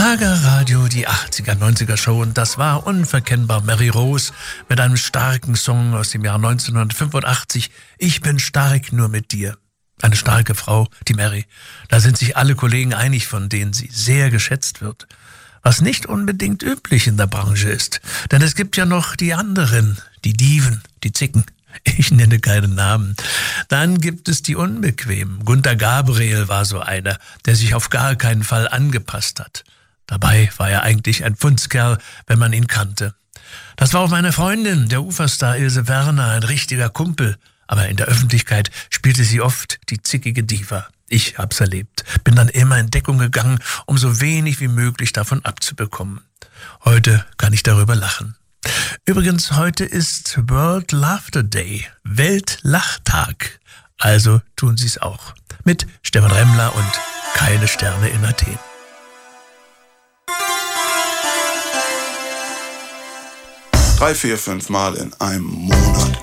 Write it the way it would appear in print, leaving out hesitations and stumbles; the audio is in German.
Schlagerradio, die 80er, 90er Show, und das war unverkennbar Mary Rose mit einem starken Song aus dem Jahr 1985, Ich bin stark nur mit dir. Eine starke Frau, die Mary. Da sind sich alle Kollegen einig, von denen sie sehr geschätzt wird. Was nicht unbedingt üblich in der Branche ist. Denn es gibt ja noch die anderen, die Diven, die Zicken. Ich nenne keine Namen. Dann gibt es die Unbequemen. Gunter Gabriel war so einer, der sich auf gar keinen Fall angepasst hat. Dabei war er eigentlich ein Pfundskerl, wenn man ihn kannte. Das war auch meine Freundin, der Uferstar Ilse Werner, ein richtiger Kumpel. Aber in der Öffentlichkeit spielte sie oft die zickige Diva. Ich hab's erlebt, bin dann immer in Deckung gegangen, um so wenig wie möglich davon abzubekommen. Heute kann ich darüber lachen. Übrigens, heute ist World Laughter Day, Weltlachtag. Also tun Sie es auch. Mit Stefan Remmler und Keine Sterne in Athen. 3, 4, 5 Mal in einem Monat.